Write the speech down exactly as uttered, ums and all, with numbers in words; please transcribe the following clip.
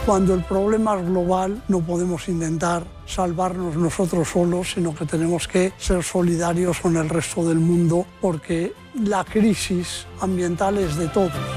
Cuando el problema es global, no podemos intentar salvarnos nosotros solos, sino que tenemos que ser solidarios con el resto del mundo, porque la crisis ambiental es de todos.